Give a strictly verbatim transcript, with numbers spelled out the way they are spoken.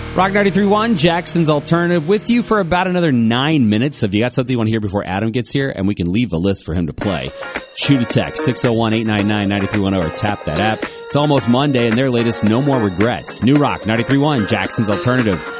Rock ninety-three point one, Jackson's Alternative, with you for about another nine minutes. So if you got something you want to hear before Adam gets here, and we can leave the list for him to play, shoot a text, six oh one, eight nine nine, nine three one oh, or tap that app. It's almost Monday, and their latest No More Regrets. New Rock ninety-three point one, Jackson's Alternative.